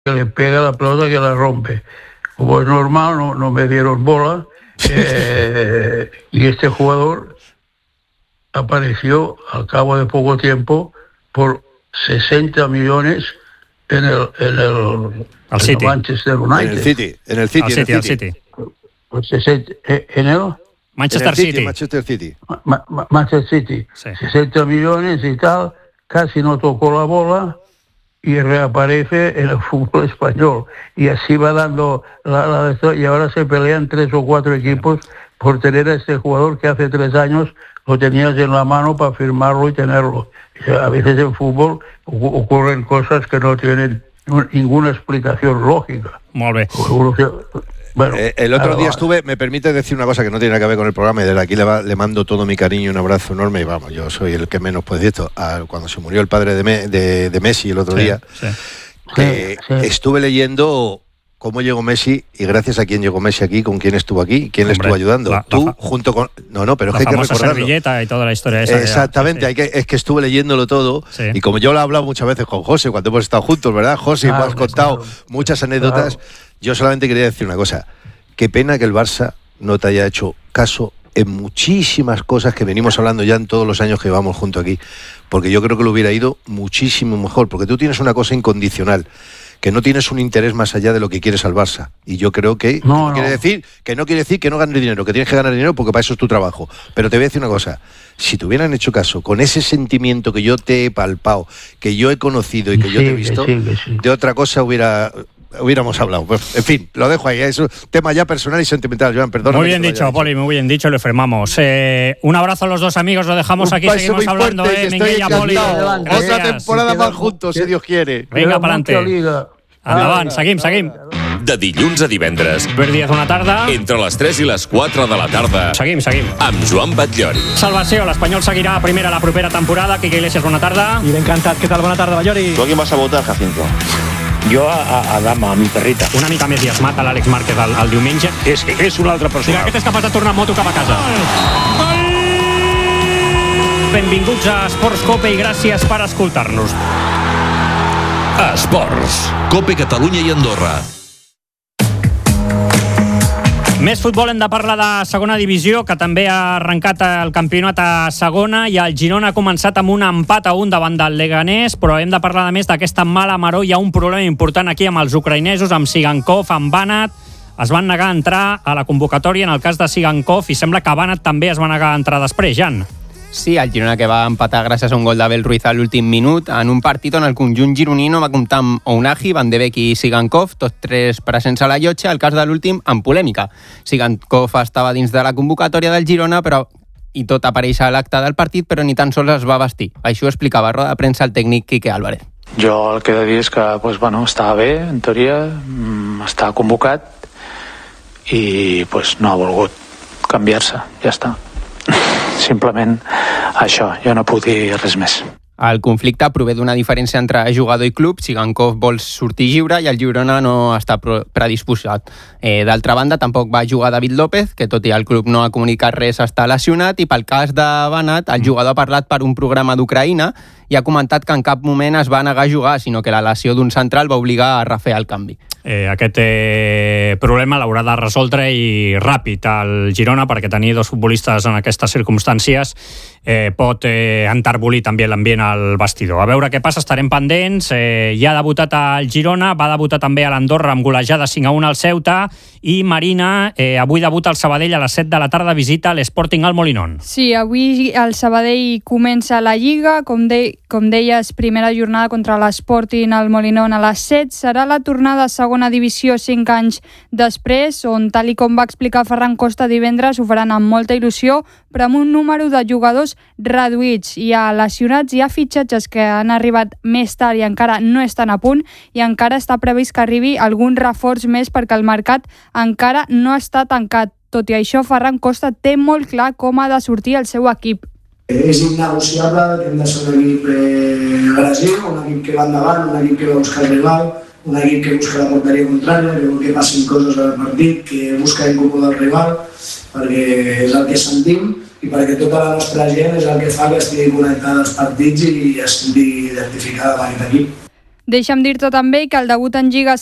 que le pega la pelota que la rompe. Como es normal, no me dieron bola, y este jugador apareció al cabo de poco tiempo por 60 millones en el Manchester United. En el City. ¿En el? Manchester City. Manchester City. Manchester City. Sí. 60 millones y tal, casi no tocó la bola y reaparece en el fútbol español. Y así va dando y ahora se pelean 3 o 4 equipos por tener a este jugador que hace 3 años lo tenías en la mano para firmarlo y tenerlo. O sea, a veces en fútbol ocurren cosas que no tienen ninguna explicación lógica. Molt bé. Bueno, el otro día estuve, me permite decir una cosa que no tiene nada que ver con el programa, y desde aquí le mando todo mi cariño y un abrazo enorme, y vamos, yo soy el que menos puede decir esto. Cuando se murió el padre de Messi el otro día, estuve leyendo cómo llegó Messi y gracias a quién llegó Messi aquí, con quién estuvo aquí, quién le estuvo ayudando. Tú junto con... pero es que hay que recordarlo. Servilleta y toda la historia esa. Exactamente, es que estuve leyéndolo todo, y como yo lo he hablado muchas veces con José cuando hemos estado juntos, ¿verdad, José? Me has contado muchas anécdotas. Yo solamente quería decir una cosa. Qué pena que el Barça no te haya hecho caso en muchísimas cosas que venimos hablando ya en todos los años que llevamos juntos aquí, porque yo creo que lo hubiera ido muchísimo mejor, porque tú tienes una cosa incondicional, que no tienes un interés más allá de lo que quieres al Barça, y yo creo que no quiere decir que no ganes dinero, que tienes que ganar dinero porque para eso es tu trabajo. Pero te voy a decir una cosa, si te hubieran hecho caso con ese sentimiento que yo te he palpado, que yo he conocido y que yo te he visto, de otra cosa hubiéramos hablado. Pues, en fin, lo dejo ahí. Es un tema ya personal y sentimental. Joan, perdona. Muy bien dicho, Poli, muy bien dicho. Lo firmamos. Un abrazo a los dos amigos. Lo dejamos aquí. Seguimos hablando. Minguella, Poli. Otra temporada más juntos, si Dios quiere. Venga, para adelante. Endavant, seguim. De dilluns a divendres. Albert Díaz, bona tarda. Entre les 3 i les 4 de la tarda. Seguim. Amb Joan Batllori. Salvació, l'Espanyol seguirà a primera la propera temporada. Quique Iglesias, bona tarda. I ben encantat. Què tal? Bona tarda, Batllori. ¿Tú a quién vas a votar, Jacinto? Jo a Dama, a mi perrita. Una mica més diasmat a l'Àlex Márquez el diumenge. És una altra persona. Aquest és capaç de tornar amb moto cap a casa. Benvinguts a Esports Cope i gràcies per escoltar-nos. Esports. Cope Catalunya i Andorra. Més futbol, hem de parlar de segona divisió, que també ha arrencat el campionat a segona, i el Girona ha començat amb un empat a 1 davant del Leganés, però hem de parlar a més d'aquesta mala maror. Hi ha un problema important aquí amb els ucraïnesos, amb Sigankov, amb Banat. Es van negar a entrar a la convocatòria en el cas de Sigankov, i sembla que Banat també es va negar a entrar després, Jan. Sí, el Girona, que va empatar gràcies a un gol d'Abel Ruiz a l'últim minut, en un partit on el conjunt gironino va comptar amb Ounahi, Van de Beek i Sigankov, tots 3 presents a la llotja, el cas de l'últim amb polèmica. Sigankov estava dins de la convocatòria del Girona, i tot apareix a l'acte del partit, però ni tan sols es va vestir. Això ho explicava a roda de premsa el tècnic Quique Álvarez. Jo el que he de dir és que estava bé, en teoria, està convocat i no ha volgut canviar-se, ja està. Simplement això, jo no puc dir res més. El conflicte prové d'una diferència entre jugador i club. Sigankov vol sortir lliure i el Girona no està predisposat. D'altra banda, tampoc va jugar David López, que tot i el club no ha comunicat res, està lesionat, i pel cas de Banat, el jugador ha parlat per un programa d'Ucraïna i ha comentat que en cap moment es va negar a jugar, sinó que la lesió d'un central va obligar a refer el canvi. Aquest problema l'haurà de resoldre i ràpid el Girona, perquè tenir 2 futbolistes en aquestes circumstàncies pot enterbolir també l'ambient al vestidor. A veure què passa, estarem pendents. Ja ha debutat el Girona, va debutar també a l'Andorra amb golejada 5-1 al Ceuta, i Marina, avui debuta el Sabadell a les 7 de la tarda, visita l'Sporting al Molinón. Sí, avui el Sabadell comença la Lliga, com deies, primera jornada contra l'Sporting al Molinón a les 7. Serà la tornada a segona divisió 5 anys després, on, tal i com va explicar Ferran Costa divendres, ho faran amb molta il·lusió, però amb un número de jugadors reduïts. Hi ha lesionats, hi ha fitxatges que han arribat més tard i encara no estan a punt, i encara està previst que arribi algun reforç més perquè el mercat encara no està tancat. Tot i això, Ferran Costa té molt clar com ha de sortir el seu equip. És innegociable que hem de ser un equip agressiu, un equip que va endavant, un equip que va buscar el rival, un equip que busca la porteria contrària, que vol que passin coses al partit, que busca incomodar el rival, perquè és el que sentim i perquè tota la nostra gent és el que fa que estigui connectada als partits i estigui identificada amb aquest equip. Deixa'm dir-te també que el debut en Lliga